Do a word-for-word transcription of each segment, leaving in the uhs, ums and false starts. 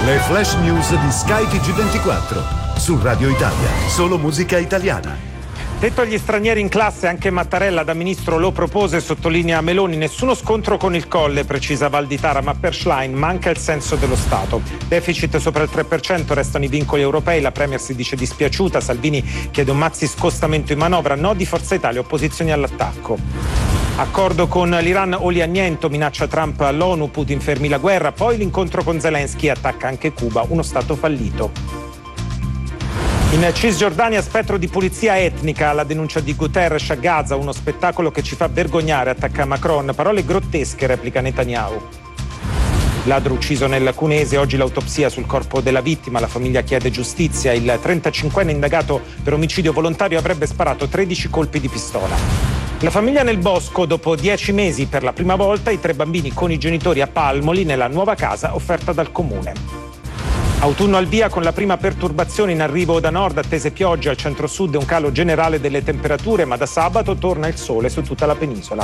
Le flash news di Sky T G ventiquattro su Radio Italia, solo musica italiana. Tetto agli stranieri in classe, anche Mattarella da ministro lo propose e sottolinea Meloni. Nessuno scontro con il Colle, precisa Valditara, ma per Schlein manca il senso dello Stato. Deficit sopra il tre per cento, restano i vincoli europei, la Premier si dice dispiaciuta, Salvini chiede un mazzi scostamento in manovra, no di Forza Italia, opposizioni all'attacco. Accordo con l'Iran o lì anniento, minaccia Trump all'ONU, Putin fermi la guerra, poi l'incontro con Zelensky, attacca anche Cuba, uno Stato fallito. In Cisgiordania spettro di pulizia etnica, la denuncia di Guterres a Gaza, uno spettacolo che ci fa vergognare, attacca Macron, parole grottesche, replica Netanyahu. Ladro ucciso nel Cunese, oggi l'autopsia sul corpo della vittima, la famiglia chiede giustizia, il trentacinquenne indagato per omicidio volontario avrebbe sparato tredici colpi di pistola. La famiglia nel bosco, dopo dieci mesi per la prima volta, i tre bambini con i genitori a Palmoli nella nuova casa offerta dal comune. Autunno al via con la prima perturbazione in arrivo da nord, attese piogge al centro-sud e un calo generale delle temperature, ma da sabato torna il sole su tutta la penisola.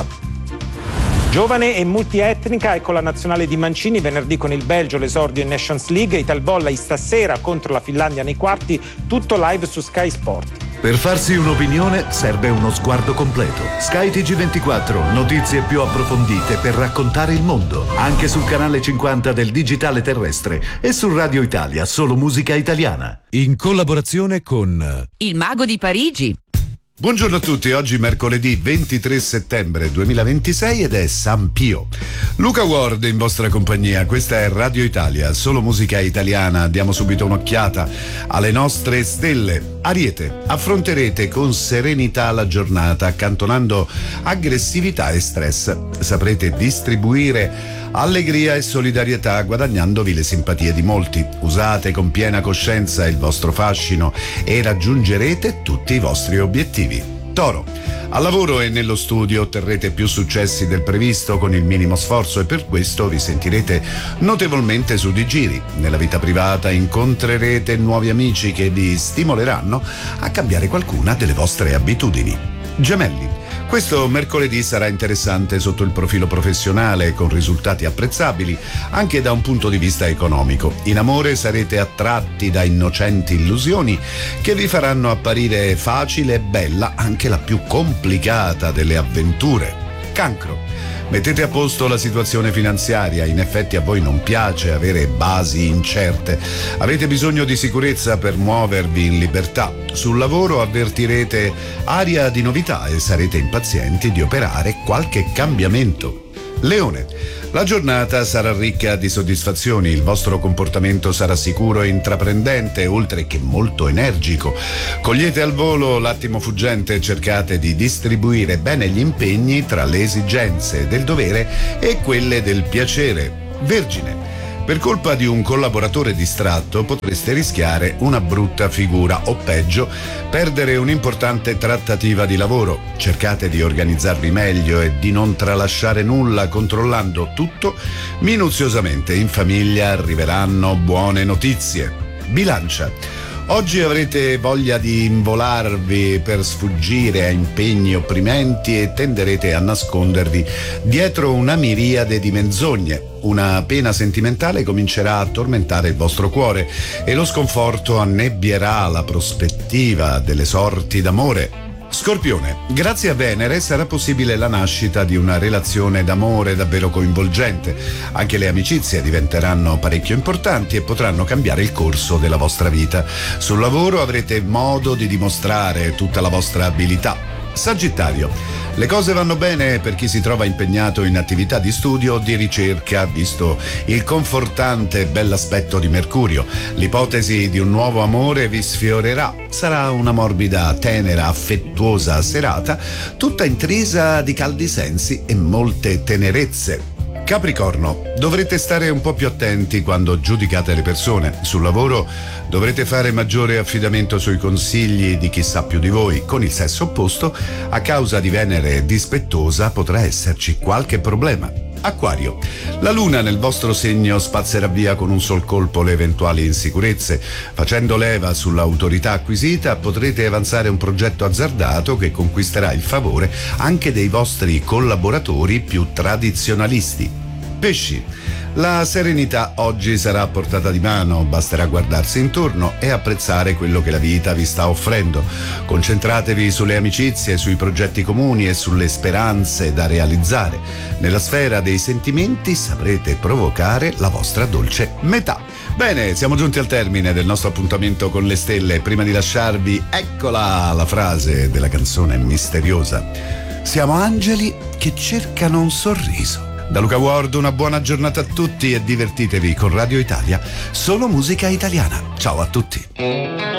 Giovane e multietnica, ecco la nazionale di Mancini, venerdì con il Belgio l'esordio in Nations League, Italvolley stasera contro la Finlandia nei quarti, tutto live su Sky Sport. Per farsi un'opinione serve uno sguardo completo. Sky T G ventiquattro, notizie più approfondite per raccontare il mondo. Anche sul canale cinquanta del digitale terrestre e su Radio Italia, solo musica italiana. In collaborazione con Il Mago di Parigi. Buongiorno a tutti, oggi mercoledì ventitré settembre duemilaventisei ed è San Pio. Luca Ward in vostra compagnia, questa è Radio Italia, solo musica italiana. Diamo subito un'occhiata alle nostre stelle. Ariete, affronterete con serenità la giornata, accantonando aggressività e stress. Saprete distribuire allegria e solidarietà, guadagnandovi le simpatie di molti. Usate con piena coscienza il vostro fascino e raggiungerete tutti i vostri obiettivi. Toro, al lavoro e nello studio otterrete più successi del previsto con il minimo sforzo e per questo vi sentirete notevolmente su di giri. Nella vita privata incontrerete nuovi amici che vi stimoleranno a cambiare qualcuna delle vostre abitudini. Gemelli, questo mercoledì sarà interessante sotto il profilo professionale, con risultati apprezzabili anche da un punto di vista economico. In amore sarete attratti da innocenti illusioni che vi faranno apparire facile e bella anche la più complicata delle avventure. Cancro, mettete a posto la situazione finanziaria, in effetti a voi non piace avere basi incerte, avete bisogno di sicurezza per muovervi in libertà. Sul lavoro avvertirete aria di novità e sarete impazienti di operare qualche cambiamento. Leone, la giornata sarà ricca di soddisfazioni, il vostro comportamento sarà sicuro e intraprendente, oltre che molto energico. Cogliete al volo l'attimo fuggente e cercate di distribuire bene gli impegni tra le esigenze del dovere e quelle del piacere. Vergine, per colpa di un collaboratore distratto potreste rischiare una brutta figura o peggio perdere un'importante trattativa di lavoro. Cercate di organizzarvi meglio e di non tralasciare nulla, controllando tutto minuziosamente. In famiglia arriveranno buone notizie. Bilancia, oggi avrete voglia di involarvi per sfuggire a impegni opprimenti e tenderete a nascondervi dietro una miriade di menzogne. Una pena sentimentale comincerà a tormentare il vostro cuore e lo sconforto annebbierà la prospettiva delle sorti d'amore. Scorpione, grazie a Venere sarà possibile la nascita di una relazione d'amore davvero coinvolgente. Anche le amicizie diventeranno parecchio importanti e potranno cambiare il corso della vostra vita. Sul lavoro avrete modo di dimostrare tutta la vostra abilità. Sagittario, le cose vanno bene per chi si trova impegnato in attività di studio o di ricerca, visto il confortante e bell'aspetto di Mercurio. L'ipotesi di un nuovo amore vi sfiorerà. Sarà una morbida, tenera, affettuosa serata, tutta intrisa di caldi sensi e molte tenerezze. Capricorno, dovrete stare un po' più attenti quando giudicate le persone. Sul lavoro dovrete fare maggiore affidamento sui consigli di chi sa più di voi. Con il sesso opposto, a causa di Venere dispettosa, potrà esserci qualche problema. Acquario, la luna nel vostro segno spazzerà via con un sol colpo le eventuali insicurezze. Facendo leva sull'autorità acquisita potrete avanzare un progetto azzardato che conquisterà il favore anche dei vostri collaboratori più tradizionalisti. Pesci. La serenità oggi sarà a portata di mano, basterà guardarsi intorno e apprezzare quello che la vita vi sta offrendo. Concentratevi sulle amicizie, sui progetti comuni e sulle speranze da realizzare. Nella sfera dei sentimenti saprete provocare la vostra dolce metà. Bene, siamo giunti al termine del nostro appuntamento con le stelle. Prima di lasciarvi, eccola la frase della canzone misteriosa. Siamo angeli che cercano un sorriso. Da Luca Ward una buona giornata a tutti e divertitevi con Radio Italia, solo musica italiana. Ciao a tutti.